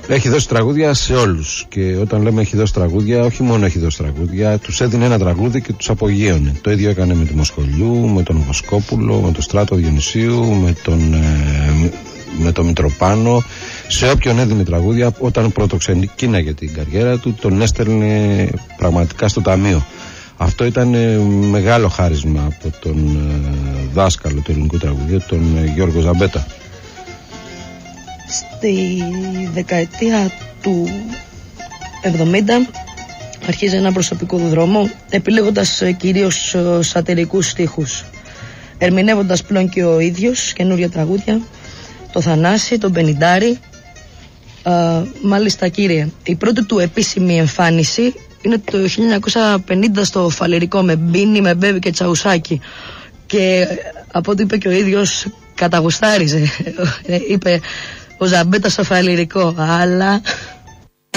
Έχει δώσει τραγούδια σε όλους. Και όταν λέμε έχει δώσει τραγούδια, όχι μόνο έχει δώσει τραγούδια, τους έδινε ένα τραγούδι και τους απογείωνε. Το ίδιο έκανε με τη Μοσχολιού, με τον Βοσκόπουλο, με τον Στράτο Διονυσίου, με τον Μητροπάνο. Σε όποιον έδινε τραγούδια, όταν πρωτοξεκίναγε την καριέρα του, τον έστελνε πραγματικά στο ταμείο. Αυτό ήταν μεγάλο χάρισμα από τον δάσκαλο του ελληνικού τραγουδιού, τον Γιώργο Ζαμπέτα. Στη δεκαετία του 70 αρχίζει ένα προσωπικό δρόμο, επιλέγοντας κυρίως σατυρικούς στίχους, ερμηνεύοντας πλέον και ο ίδιος καινούρια τραγούδια, το Θανάση, τον Πενιντάρη. Μάλιστα, κύριε, η πρώτη του επίσημη εμφάνιση είναι το 1950 στο Φαλερικό με Μπίνι, με Μπέβι και Τσαουσάκι, και από ό,τι είπε και ο ίδιος, καταγουστάριζε. Είπε ο Ζαμπέτας στο Φαλερικό, αλλά